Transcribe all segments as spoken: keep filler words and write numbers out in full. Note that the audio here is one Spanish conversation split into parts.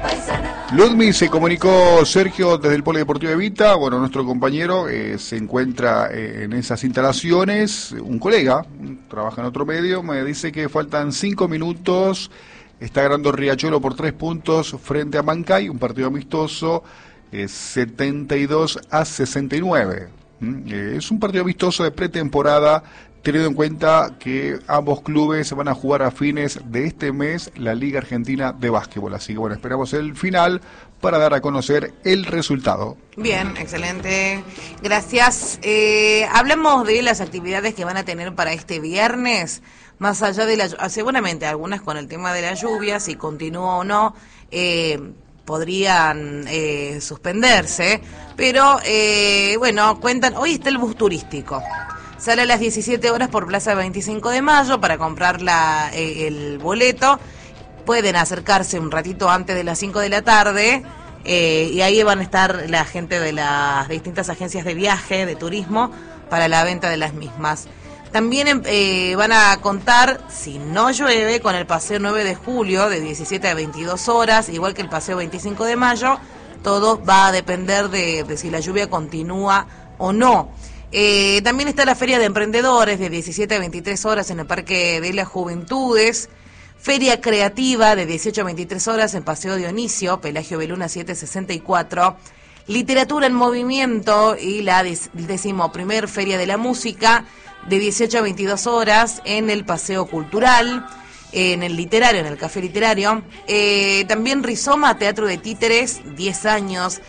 Ludmi, se comunicó Sergio desde el Polideportivo Evita. Bueno, nuestro compañero eh, se encuentra eh, en esas instalaciones. Un colega, trabaja en otro medio, me dice que faltan cinco minutos. Está ganando Riachuelo por tres puntos frente a Mancay, un partido amistoso, eh, setenta y dos a sesenta y nueve. ¿Mm? Eh, es un partido amistoso de pretemporada, teniendo en cuenta que ambos clubes van a jugar a fines de este mes la Liga Argentina de Básquetbol. Así que bueno, esperamos el final para dar a conocer el resultado. Bien, excelente. Gracias. Eh, hablemos de las actividades que van a tener para este viernes. Más allá de la... Seguramente algunas con el tema de la lluvia, si continúa o no, eh, podrían eh, suspenderse. Pero, eh, bueno, cuentan... Hoy está el bus turístico. Sale a las diecisiete horas por Plaza veinticinco de Mayo para comprar la, eh, el boleto. Pueden acercarse un ratito antes de las cinco de la tarde eh, y ahí van a estar la gente de las distintas agencias de viaje, de turismo, para la venta de las mismas. También eh, van a contar, si no llueve, con el paseo nueve de julio de diecisiete a veintidós horas, igual que el paseo veinticinco de mayo. Todo va a depender de, de si la lluvia continúa o no. Eh, también está la Feria de Emprendedores de diecisiete a veintitrés horas en el Parque de las Juventudes. Feria Creativa de dieciocho a veintitrés horas en Paseo Dionisio, Pelagio Beluna siete sesenta y cuatro. Literatura en Movimiento y la decimoprimer Feria de la Música de dieciocho a veintidós horas en el Paseo Cultural, en el literario, en el Café Literario. Eh, también Rizoma, Teatro de Títeres, diez años,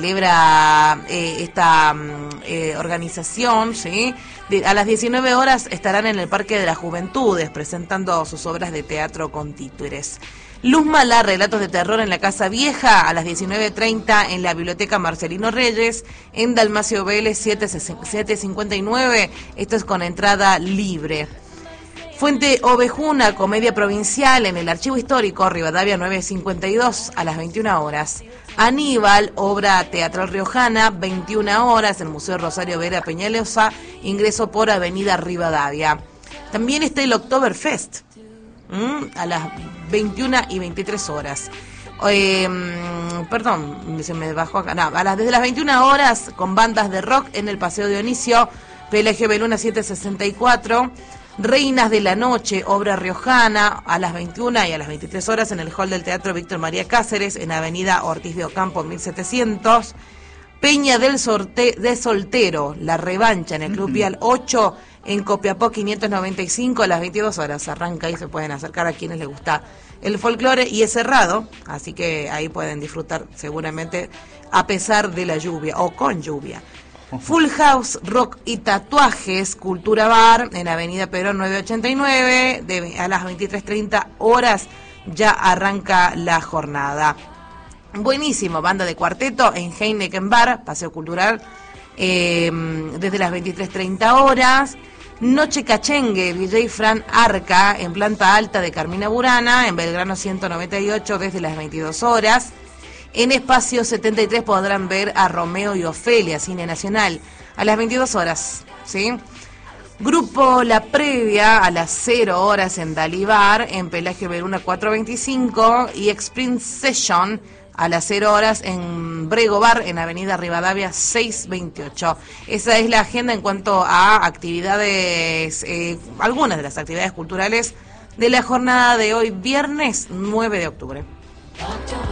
celebra eh, esta eh, organización, ¿sí? De, a las diecinueve horas estarán en el Parque de las Juventudes presentando sus obras de teatro con títeres. Luz Mala, Relatos de Terror en la Casa Vieja, a las diecinueve treinta en la Biblioteca Marcelino Reyes, en Dalmacio Vélez setecientos cincuenta y nueve, esto es con entrada libre. Fuente Ovejuna, Comedia Provincial en el Archivo Histórico, Rivadavia novecientos cincuenta y dos, a las veintiuna horas. Aníbal, obra teatral riojana, veintiuna horas, en el Museo Rosario Vera Peñalosa, ingreso por Avenida Rivadavia. También está el Oktoberfest, ¿m? a las veintiuna y veintitrés horas. Eh, perdón, se me bajó acá. No, a las, desde las veintiuna horas, con bandas de rock en el Paseo Dionisio, Pelagio Beluna setecientos sesenta y cuatro. Reinas de la Noche, obra riojana, a las veintiuna y a las veintitrés horas en el Hall del Teatro Víctor María Cáceres, en Avenida Ortiz de Ocampo, mil setecientos. Peña del sorte de Soltero, La Revancha, en el Club Vial ocho, en Copiapó quinientos noventa y cinco, a las veintidós horas. Arranca y se pueden acercar a quienes les gusta el folclore, y es cerrado, así que ahí pueden disfrutar seguramente a pesar de la lluvia o con lluvia. Full House, Rock y Tatuajes, Cultura Bar, en Avenida Perón novecientos ochenta y nueve, de, a las veintitrés treinta horas ya arranca la jornada. Buenísimo, banda de cuarteto en Heineken Bar, Paseo Cultural, eh, desde las veintitrés treinta horas. Noche Cachengue, D J Fran Arca, en planta alta de Carmina Burana, en Belgrano ciento noventa y ocho, desde las veintidós horas. En Espacio setenta y tres podrán ver a Romeo y Ofelia, Cine Nacional, a las veintidós horas, ¿sí? Grupo La Previa, a las cero horas en Dalibar, en Pelagio Veruna cuatrocientos veinticinco, y Exprint Session, a las cero horas en Brego Bar, en Avenida Rivadavia seiscientos veintiocho. Esa es la agenda en cuanto a actividades, eh, algunas de las actividades culturales de la jornada de hoy, viernes nueve de octubre.